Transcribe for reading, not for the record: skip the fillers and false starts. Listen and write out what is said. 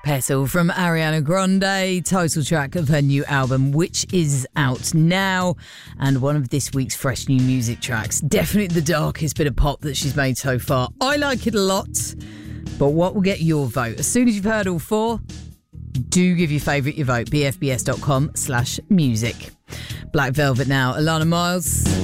Petal from Ariana Grande, title track of her new album, which is out now, and one of this week's fresh new music tracks. Definitely the darkest bit of pop that she's made so far. I like it a lot, but what will get your vote? As soon as you've heard all four, do give your favourite your vote, bfbs.com/music. Black Velvet now, Alana Miles.